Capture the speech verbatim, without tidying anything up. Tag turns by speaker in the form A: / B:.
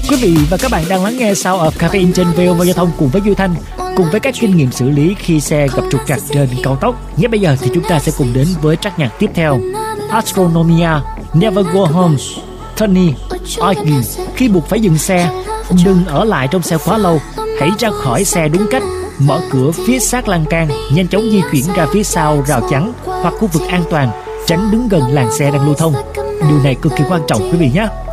A: Quý vị và các bạn đang lắng nghe Sound of Caffeine trên vê o vê Giao thông cùng với Duy Thanh, cùng với các kinh nghiệm xử lý khi xe gặp trục trặc trên cao tốc. Ngay bây giờ thì chúng ta sẽ cùng đến với track nhạc tiếp theo, Astronomia, Never Go Home, Tony Ogi. Khi buộc phải dừng xe, đừng ở lại trong xe quá lâu, hãy ra khỏi xe đúng cách, mở cửa phía sát lan can, nhanh chóng di chuyển ra phía sau rào chắn hoặc khu vực an toàn, tránh đứng gần làn xe đang lưu thông. Điều này cực kỳ quan trọng quý vị nhé.